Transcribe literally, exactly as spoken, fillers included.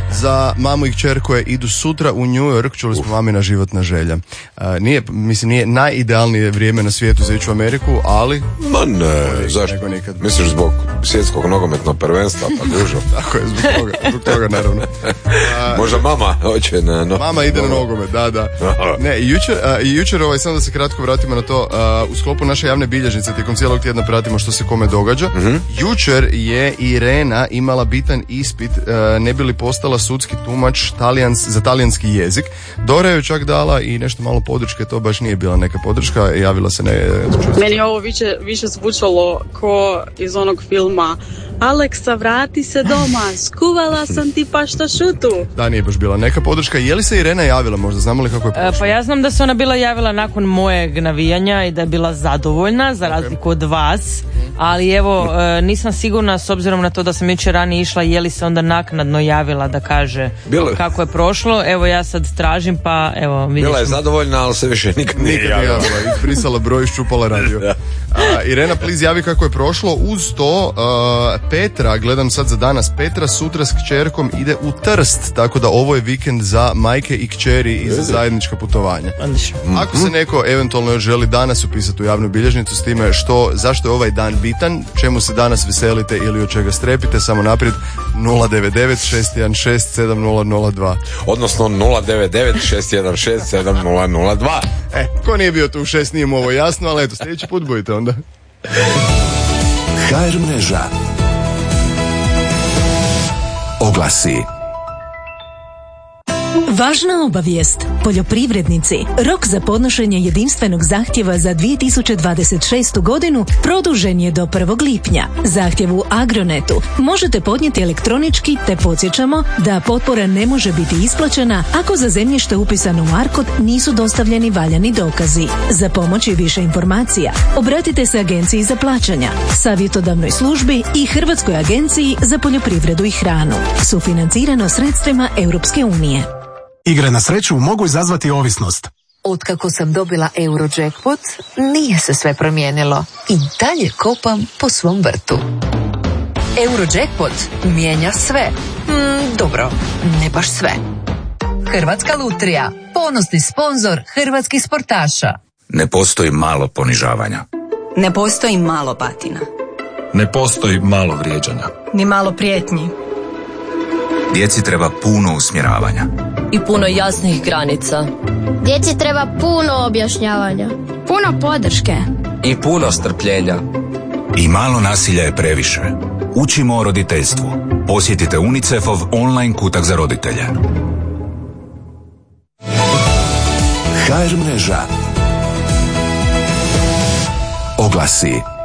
za mamu i kćer koje idu sutra u New York. Čuli smo mamina životna želja. Uh, nije, mislim, nije najidealnije vrijeme na svijetu za ići u Ameriku, ali... Ma ne, zašto? Misliš zbog svjetskog nogometnog prvenstva, pa dužo? Tako je, zbog toga, zbog toga naravno. Uh, Možda mama hoće na nogomet. Mama ide na nogomet, da, da. Ne, i jučer, uh, i jučer ovaj, samo da se kratko vratimo na to, uh, u sklopu naše javne bilježnice tijekom cijelog tjedna pratimo što se kome događa. Mm-hmm. Jučer je Irena imala bitan ispit, uh, ne bi li postala sudski tumač talijans, za talijanski jezik. Dora je čak dala i nešto malo podrške, to baš nije bila neka podrška, javila se ne... Meni je ovo više, više zvučalo ko iz onog filma Aleksa, vrati se doma, skuvala sam ti paštašutu. Da, nije baš bila neka podrška. Je li se Irena javila možda? Znamo li kako je prošlo? E, pa ja znam da se ona bila javila nakon mojeg navijanja i da je bila zadovoljna, za razliku od vas. Ali evo, e, nisam sigurna s obzirom na to da sam jučer ranije išla, je li se onda naknadno javila da kaže Bilo... kako je prošlo. Evo ja sad tražim, pa evo vidjet ćemo. Bila je zadovoljna, ali se više nikad nije nikad javila. javila. Izbrisala broj, ščupala radio. A, Irena, please javi kako je prošlo. Uz to uh, Petra, gledam sad za danas, Petra sutra s kćerkom ide u Trst, tako da ovo je vikend za majke i kćeri i za zajednička putovanja. Ako se neko eventualno još želi danas upisati u javnu bilježnicu s time što, zašto je ovaj dan bitan, čemu se danas veselite ili od čega strepite, samo naprijed nula devet devet šest jedan šest sedam nula nula dva. Odnosno nula devet devet šest jedan šest sedam nula nula dva. E, ko nije bio tu u šest, nije mu ovo jasno, ali eto, sljedeći put budite onda. ha er mreža. Oglasi. Važna obavijest. Poljoprivrednici, rok za podnošenje jedinstvenog zahtjeva za dvije tisuće dvadeset šestu godinu produžen je do prvog lipnja. Zahtjev u Agronetu možete podnijeti elektronički, te podsjećamo da potpora ne može biti isplaćena ako za zemljište upisano u ARKOD nisu dostavljeni valjani dokazi. Za pomoć i više informacija obratite se Agenciji za plaćanja, savjetodavnoj službi i Hrvatskoj agenciji za poljoprivredu i hranu. Sufinancirano sredstvima Europske unije. Igre na sreću mogu izazvati ovisnost. Otkako sam dobila Eurojackpot, nije se sve promijenilo. I dalje kopam po svom vrtu. Eurojackpot mijenja sve. Mm, dobro, ne baš sve. Hrvatska lutrija, ponosni sponzor hrvatskih sportaša. Ne postoji malo ponižavanja. Ne postoji malo batina. Ne postoji malo vrijeđanja. Ni malo prijetnji. Djeci treba puno usmjeravanja. I puno jasnih granica. Djeci treba puno objašnjavanja. Puno podrške. I puno strpljenja. I malo nasilja je previše. Učimo o roditeljstvu. Posjetite UNICEF-ov online kutak za roditelje. ha er mreža. Oglasi.